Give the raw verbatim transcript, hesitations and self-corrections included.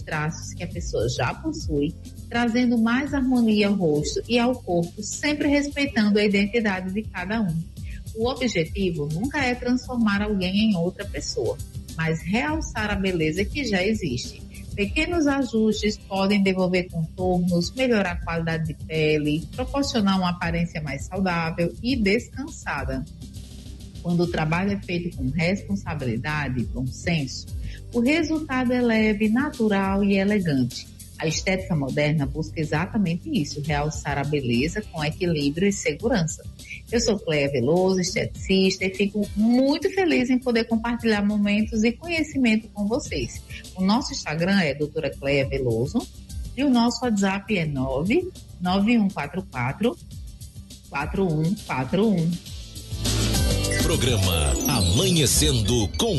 traços que a pessoa já possui, trazendo mais harmonia ao rosto e ao corpo, sempre respeitando a identidade de cada um. O objetivo nunca é transformar alguém em outra pessoa, mas realçar a beleza que já existe. Pequenos ajustes podem devolver contornos, melhorar a qualidade de pele, proporcionar uma aparência mais saudável e descansada. Quando o trabalho é feito com responsabilidade e bom senso, o resultado é leve, natural e elegante. A estética moderna busca exatamente isso, realçar a beleza com equilíbrio e segurança. Eu sou Cléia Veloso, esteticista, e fico muito feliz em poder compartilhar momentos e conhecimento com vocês. O nosso Instagram é doutora Cléia Veloso e o nosso WhatsApp é nove nove um quatro quatro quatro um quatro um. Programa Amanhecendo com